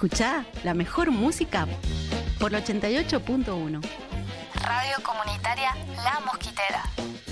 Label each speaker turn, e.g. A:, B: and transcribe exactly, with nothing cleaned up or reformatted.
A: Escuchá la mejor música por el ochenta y ocho punto uno.
B: Radio Comunitaria La Mosquitera.